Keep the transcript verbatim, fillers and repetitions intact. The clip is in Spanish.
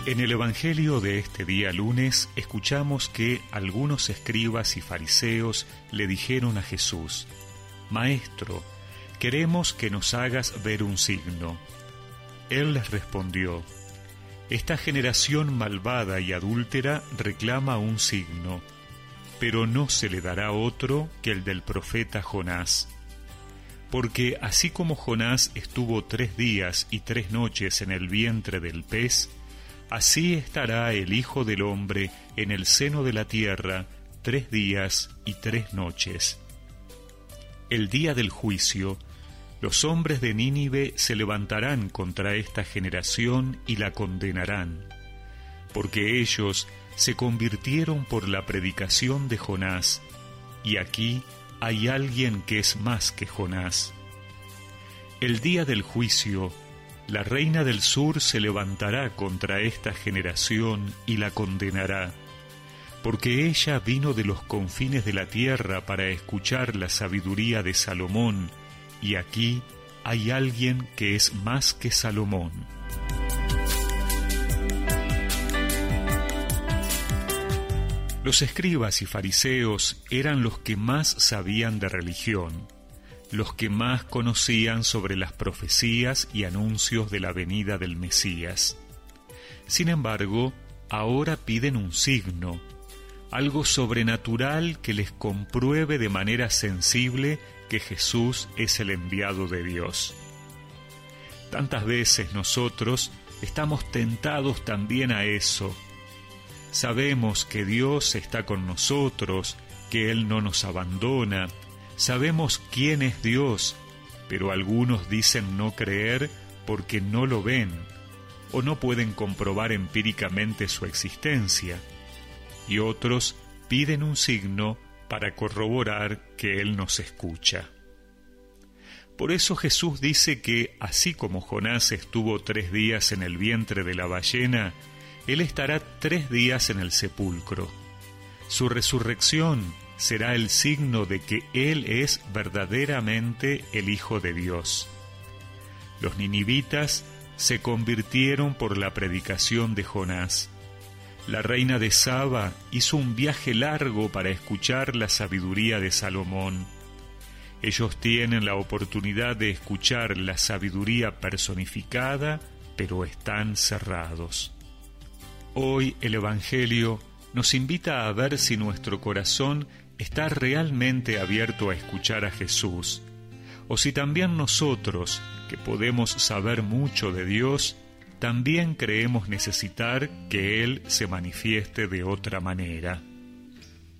En el Evangelio de este día lunes escuchamos que algunos escribas y fariseos le dijeron a Jesús: «Maestro, queremos que nos hagas ver un signo». Él les respondió: «Esta generación malvada y adúltera reclama un signo, pero no se le dará otro que el del profeta Jonás. Porque así como Jonás estuvo tres días y tres noches en el vientre del pez, así estará el Hijo del Hombre en el seno de la tierra tres días y tres noches. El día del juicio, los hombres de Nínive se levantarán contra esta generación y la condenarán, porque ellos se convirtieron por la predicación de Jonás, y aquí hay alguien que es más que Jonás. El día del juicio, la reina del sur se levantará contra esta generación y la condenará, porque ella vino de los confines de la tierra para escuchar la sabiduría de Salomón, y aquí hay alguien que es más que Salomón». Los escribas y fariseos eran los que más sabían de religión, los que más conocían sobre las profecías y anuncios de la venida del Mesías. Sin embargo, ahora piden un signo, algo sobrenatural que les compruebe de manera sensible que Jesús es el enviado de Dios. Tantas veces nosotros estamos tentados también a eso. Sabemos que Dios está con nosotros, que Él no nos abandona. Sabemos quién es Dios, pero algunos dicen no creer porque no lo ven o no pueden comprobar empíricamente su existencia, y otros piden un signo para corroborar que Él nos escucha. Por eso Jesús dice que, así como Jonás estuvo tres días en el vientre de la ballena, Él estará tres días en el sepulcro. Su resurrección será el signo de que Él es verdaderamente el Hijo de Dios. Los ninivitas se convirtieron por la predicación de Jonás. La reina de Saba hizo un viaje largo para escuchar la sabiduría de Salomón. Ellos tienen la oportunidad de escuchar la sabiduría personificada, pero están cerrados. Hoy el Evangelio nos invita a ver si nuestro corazón está realmente abierto a escuchar a Jesús, o si también nosotros, que podemos saber mucho de Dios, también creemos necesitar que Él se manifieste de otra manera.